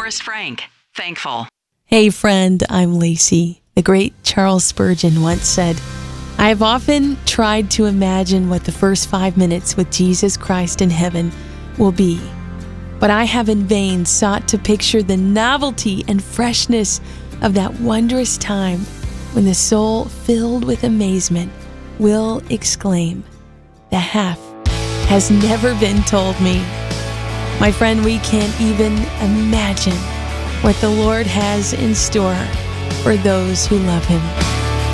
Forrest Frank, Thankful. Hey friend, I'm Lacey. The great Charles Spurgeon once said, I have often tried to imagine what the first 5 minutes with Jesus Christ in heaven will be, but I have in vain sought to picture the novelty and freshness of that wondrous time when the soul, filled with amazement, will exclaim, the half has never been told me. My friend, we can't even imagine what the Lord has in store for those who love Him.